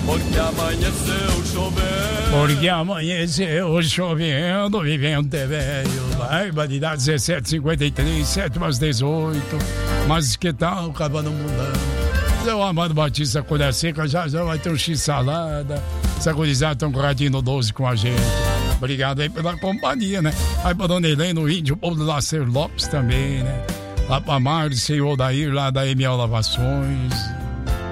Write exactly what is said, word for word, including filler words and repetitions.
porque amanheceu chovendo. Porque amanheceu chovendo, vivendo é velho. Vai, bandidade, dezessete, cinquenta e três, sete mais dezoito. Mas que tal, acabando mudando? Seu Amado Batista, colher seca, já já vai ter um x-salada. Essa gurizada estão com o Radinho doze com a gente. Obrigado aí pela companhia, né? Aí pra Dona Helena, o índio, o povo do Lacer Lopes também, né? Lá pra Mário, senhor Odair, lá da M L Lavações.